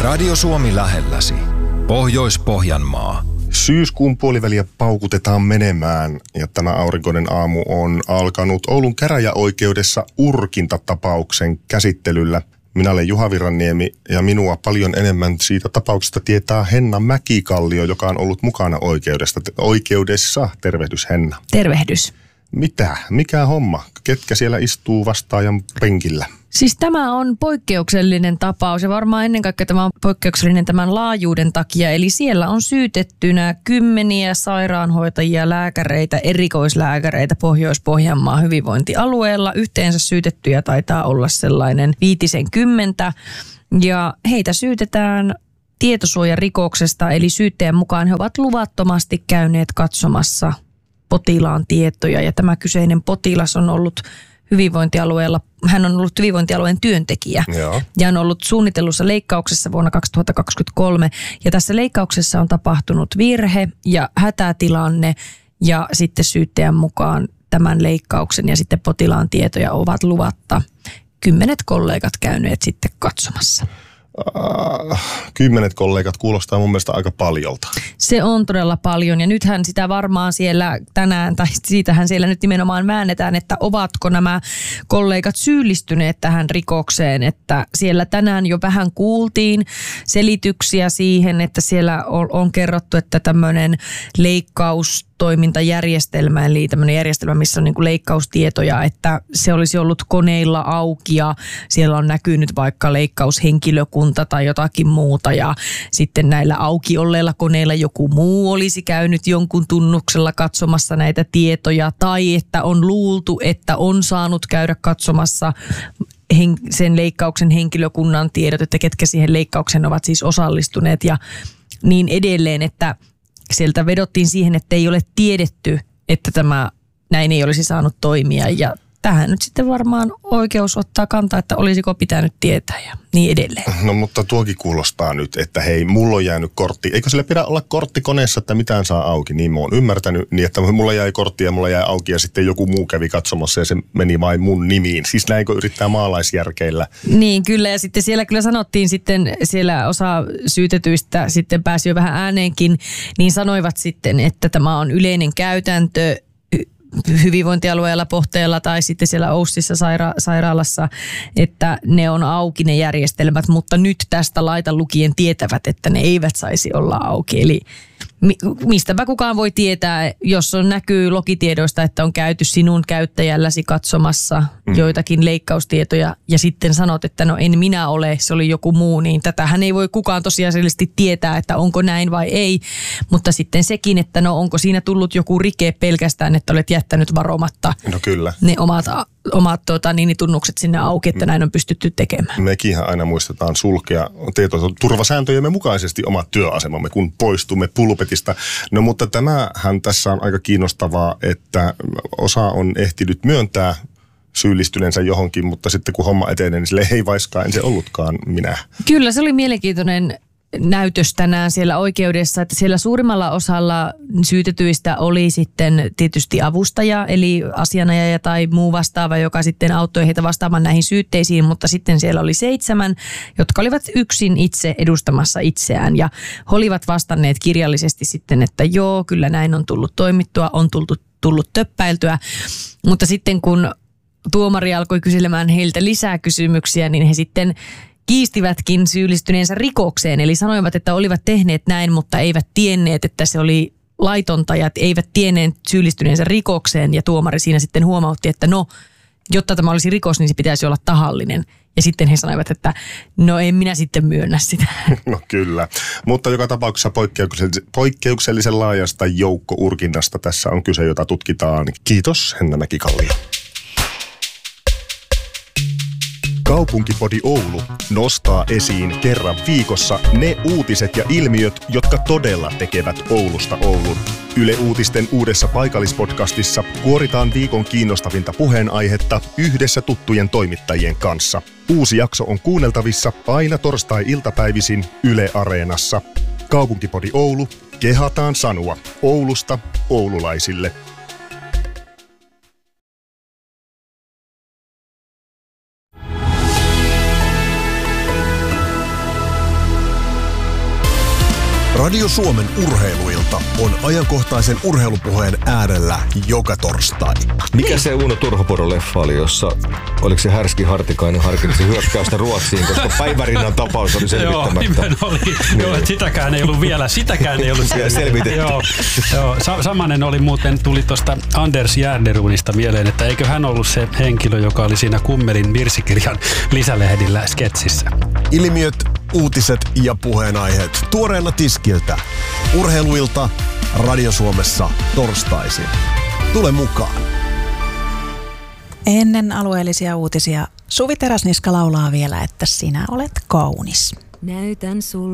Radio Suomi lähelläsi. Pohjois-Pohjanmaa. Syyskuun puoliväliä paukutetaan menemään ja tämä aurinkoinen aamu on alkanut Oulun käräjäoikeudessa urkintatapauksen käsittelyllä. Minä olen Juha Virranniemi ja minua paljon enemmän siitä tapauksesta tietää Henna Mäkikallio, joka on ollut mukana oikeudessa. Tervehdys Henna. Tervehdys. Mitä? Mikä homma? Ketkä siellä istuu vastaajan penkillä? Siis tämä on poikkeuksellinen tapaus ja varmaan ennen kaikkea tämä on poikkeuksellinen tämän laajuuden takia. Eli siellä on syytettynä kymmeniä sairaanhoitajia, lääkäreitä, erikoislääkäreitä Pohjois-Pohjanmaan hyvinvointialueella. Yhteensä syytettyjä taitaa olla sellainen 50 ja heitä syytetään tietosuojarikoksesta. Eli syytteen mukaan he ovat luvattomasti käyneet katsomassa potilaan tietoja ja tämä kyseinen potilas on ollut hyvinvointialueella, hän on ollut hyvinvointialueen työntekijä. Joo. Ja on ollut suunnitellussa leikkauksessa vuonna 2023 ja tässä leikkauksessa on tapahtunut virhe ja hätätilanne ja sitten syyttäjän mukaan tämän leikkauksen ja sitten potilaan tietoja ovat luvatta 10 kollegat käyneet sitten katsomassa. 10 kollegat kuulostaa mun mielestä aika paljolta. Se on todella paljon ja nythän sitä varmaan siellä tänään, tai siitähän siellä nyt nimenomaan väännetään, että ovatko nämä kollegat syyllistyneet tähän rikokseen, että siellä tänään jo vähän kuultiin selityksiä siihen, että siellä on kerrottu, että tämmöinen leikkaustoimintajärjestelmä, eli tämmöinen järjestelmä, missä on niin kuin leikkaustietoja, että se olisi ollut koneilla auki ja siellä on näkynyt vaikka leikkaushenkilökunta tai jotakin muuta ja sitten näillä auki olleilla koneilla joku muu olisi käynyt jonkun tunnuksella katsomassa näitä tietoja tai että on luultu, että on saanut käydä katsomassa sen leikkauksen henkilökunnan tiedot, että ketkä siihen leikkaukseen ovat siis osallistuneet ja niin edelleen, että sieltä vedottiin siihen, että ei ole tiedetty, että tämä näin ei olisi saanut toimia ja tähän nyt sitten varmaan oikeus ottaa kantaa, että olisiko pitänyt tietää ja niin edelleen. No mutta tuokin kuulostaa nyt, että hei, mulla on jäänyt kortti. Eikö sillä pidä olla kortti koneessa, että mitään saa auki? Niin mä oon ymmärtänyt, niin että mulla jäi kortti ja mulla jäi auki ja sitten joku muu kävi katsomassa ja se meni vain mun nimiin. Siis näinkö yrittää maalaisjärkeillä? Niin kyllä ja sitten siellä kyllä sanottiin sitten, siellä osa syytetyistä sitten pääsi jo vähän ääneenkin, niin sanoivat sitten, että tämä on yleinen käytäntö hyvinvointialueella, Pohteella tai sitten siellä Oussissa sairaalassa, että ne on auki ne järjestelmät, mutta nyt tästä laita lukien tietävät, että ne eivät saisi olla auki. Eli mistäpä kukaan voi tietää, jos on näkyy logitiedoista, että on käyty sinun käyttäjälläsi katsomassa joitakin leikkaustietoja ja sitten sanot, että no en minä ole, se oli joku muu, niin tätähän ei voi kukaan tosiasiallisesti tietää, että onko näin vai ei, mutta sitten sekin, että no onko siinä tullut joku rike pelkästään, että olet jättänyt varomatta ne omat tunnukset sinne auki, että näin on pystytty tekemään. Mekinhän aina muistetaan sulkea tietoturvasääntöjemme mukaisesti omat työasemamme, kun poistumme pulpetista. No mutta tämähän tässä on aika kiinnostavaa, että osa on ehtinyt myöntää syyllistyneensä johonkin, mutta sitten kun homma etenee, niin sille ei vaiskaan, en se ollutkaan minä. Kyllä, se oli mielenkiintoinen näytös tänään siellä oikeudessa, että siellä suurimmalla osalla syytetyistä oli sitten tietysti avustaja, eli asianajaja tai muu vastaava, joka sitten auttoi heitä vastaamaan näihin syytteisiin, mutta sitten siellä oli 7, jotka olivat yksin itse edustamassa itseään ja he olivat vastanneet kirjallisesti sitten, että joo, kyllä näin on tullut toimittua, on tullut töppäiltyä, mutta sitten kun tuomari alkoi kyselemään heiltä lisää kysymyksiä, niin he sitten kiistivätkin syyllistyneensä rikokseen, eli sanoivat, että olivat tehneet näin, mutta eivät tienneet, että se oli laitonta ja eivät tienneet syyllistyneensä rikokseen ja tuomari siinä sitten huomautti, että no, jotta tämä olisi rikos, niin se pitäisi olla tahallinen. Ja sitten he sanoivat, että no en minä sitten myönnä sitä. No kyllä, mutta joka tapauksessa poikkeuksellisen laajasta joukkourkinnasta tässä on kyse, jota tutkitaan. Kiitos Henna Mäkikallio. Kaupunkipodi Oulu nostaa esiin kerran viikossa ne uutiset ja ilmiöt, jotka todella tekevät Oulusta Oulun. Yle Uutisten uudessa paikallispodcastissa kuoritaan viikon kiinnostavinta puheenaihetta yhdessä tuttujen toimittajien kanssa. Uusi jakso on kuunneltavissa aina torstai-iltapäivisin Yle Areenassa. Kaupunkipodi Oulu, kehataan sanoa Oulusta oululaisille. Radio Suomen urheiluilta on ajankohtaisen urheilupuheen äärellä joka torstai. Mikä se Uno Turhopodon-leffa oli, jossa oliko se Härski Hartikainen harkitsi hyökkäystä Ruotsiin, koska Päivärinnan tapaus oli selvittämättä. Joo, oli. Joo, että sitäkään ei ollut selvitetty. Joo, samanen oli muuten, tuli tuosta Anders Järderunista mieleen, että eikö hän ollut se henkilö, joka oli siinä Kummelin virsikirjan lisälehdillä sketsissä. Ilmiöt, uutiset ja puheenaiheet tuoreena tiskiltä. Urheiluilta Radio Suomessa torstaisin. Tule mukaan. Ennen alueellisia uutisia Suvi Teräsniska laulaa vielä, että sinä olet kaunis. Näytän sulle.